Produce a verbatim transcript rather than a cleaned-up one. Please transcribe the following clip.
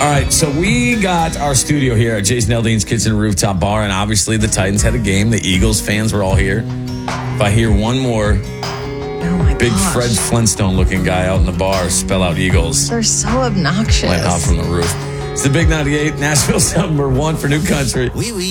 All right, so we got our studio here at Jason Aldean's Kitchen Rooftop Bar, and obviously the Titans had a game. The Eagles fans were all here. If I hear one more oh my big gosh. Fred Flintstone-looking guy out in the bar spell out Eagles, They're so obnoxious. went out from the roof. It's the Big ninety-eight, Nashville's number one for New Country. Oui, oui.